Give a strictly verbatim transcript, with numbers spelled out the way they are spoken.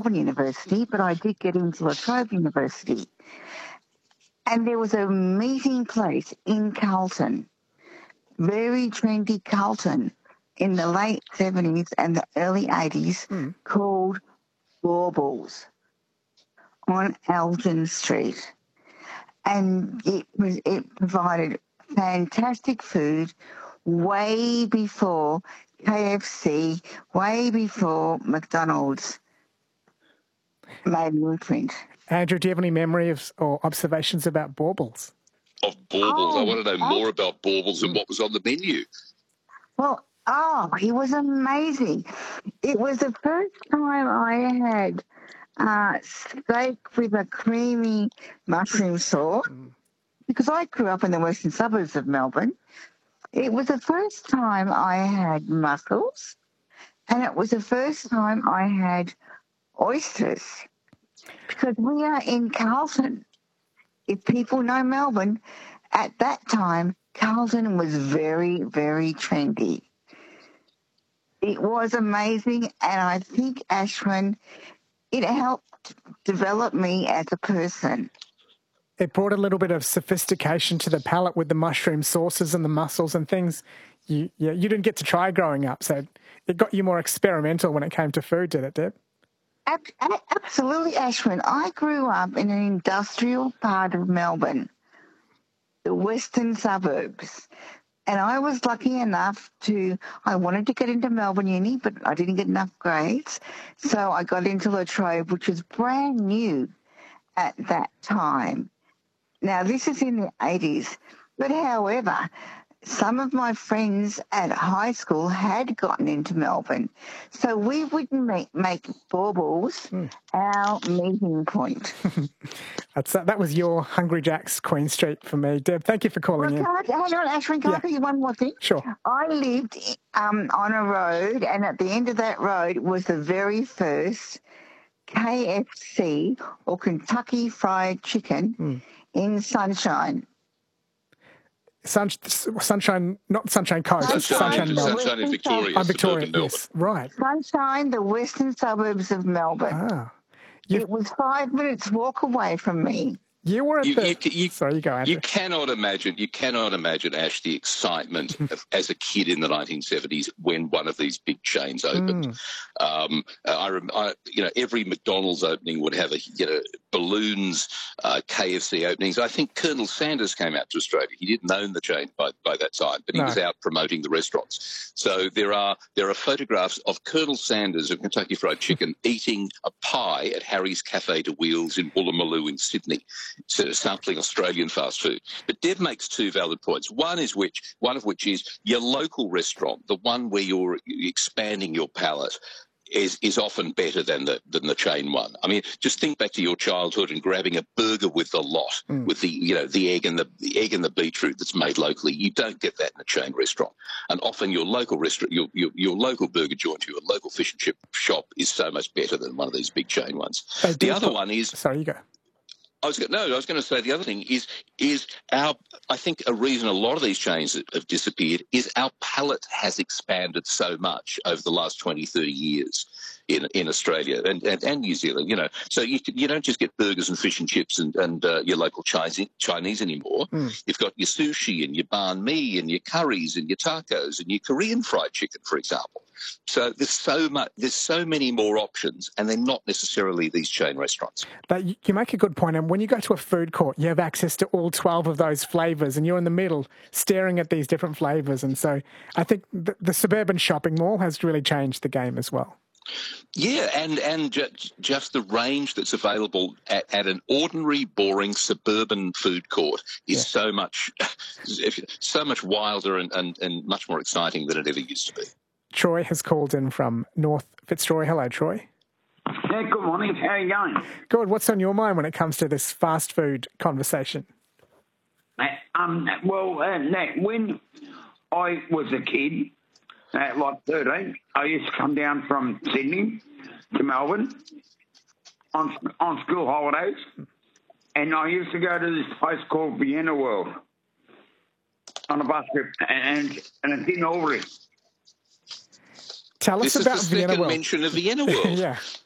Melbourne University, but I did get into La Trobe University. And there was a meeting place in Carlton, very trendy Carlton, in the late seventies and the early eighties, mm. called Baubles on Elgin Street. And it was it provided fantastic food way before K F C, way before McDonald's made an imprint. Andrew, do you have any memory of or observations about Baubles? Of Baubles? Oh, I want to know oh. more about Baubles and what was on the menu. Well, oh, it was amazing. It was the first time I had uh, steak with a creamy mushroom sauce, mm. because I grew up in the western suburbs of Melbourne. It was the first time I had mussels, and it was the first time I had oysters, because we are in Carlton. If people know Melbourne, at that time, Carlton was very, very trendy. It was amazing, and I think, Ashwin, it helped develop me as a person. It brought a little bit of sophistication to the palate with the mushroom sauces and the mussels and things you yeah, you didn't get to try growing up, so it got you more experimental when it came to food, did it, Deb? Absolutely, Ashwin. I grew up in an industrial part of Melbourne, the western suburbs. And I was lucky enough to, I wanted to get into Melbourne Uni, but I didn't get enough grades. So I got into La Trobe, which was brand new at that time. Now, this is in the eighties. But however, some of my friends at high school had gotten into Melbourne. So we would make, make Baubles mm. our meeting point. That's, that was your Hungry Jack's Queen Street for me. Deb, thank you for calling well, in. Hang on, Ashwin, can yeah. I tell you one more thing? Sure. I lived um, on a road, and at the end of that road was the very first K F C, or Kentucky Fried Chicken, mm. in Sunshine. Sun, sunshine, not Sunshine Coast. Sunshine, Sunshine, Sunshine in Victoria. Oh, Victoria, yes, right. Sunshine, the western suburbs of Melbourne. Ah, it was five minutes walk away from me. You were at you, the... You, you, Sorry, you go, Andrew. You cannot imagine, you cannot imagine, Ash, the excitement of, as a kid in the nineteen seventies when one of these big chains opened. Mm. Um, I, I, you know, every McDonald's opening would have a, you know, balloons, uh, K F C openings. I think Colonel Sanders came out to Australia. He didn't own the chain by, by that time, but he no. was out promoting the restaurants. So there are there are photographs of Colonel Sanders of Kentucky Fried Chicken eating a pie at Harry's Cafe de Wheels in Woolloomooloo in Sydney. So sampling Australian fast food. But Deb makes two valid points. One is which, one of which is your local restaurant, the one where you're expanding your palate, is is often better than the than the chain one. I mean, just think back to your childhood and grabbing a burger with the lot, mm. with the you know the egg and the, the egg and the beetroot that's made locally. You don't get that in a chain restaurant. And often your local restaurant, your your, your local burger joint, your local fish and chip shop is so much better than one of these big chain ones. The other one is sorry, you go. I was no, I was going to say the other thing is is our. I think a reason a lot of these chains have disappeared is our palate has expanded so much over the last twenty, thirty years in in Australia and, and, and New Zealand. You know, so you you don't just get burgers and fish and chips and and uh, your local Chinese Chinese anymore. Mm. You've got your sushi and your banh mi and your curries and your tacos and your Korean fried chicken, for example. So there's so much, there's so many more options, and they're not necessarily these chain restaurants. But you make a good point. And when you go to a food court, you have access to all twelve of those flavours, and you're in the middle staring at these different flavours. And so I think the, the suburban shopping mall has really changed the game as well. Yeah, and and ju- just the range that's available at, at an ordinary, boring suburban food court is yeah. so much, so much wilder and, and, and much more exciting than it ever used to be. Troy has called in from North Fitzroy. Hello, Troy. Yeah, good morning. How are you going? Good. What's on your mind when it comes to this fast food conversation? Uh, um, well, uh, when I was a kid, at like thirteen, I used to come down from Sydney to Melbourne on on school holidays, and I used to go to this place called Vienna World on a bus trip, and and it's in Albury. Tell us this about is the Vienna second World. mention of Vienna World. yeah.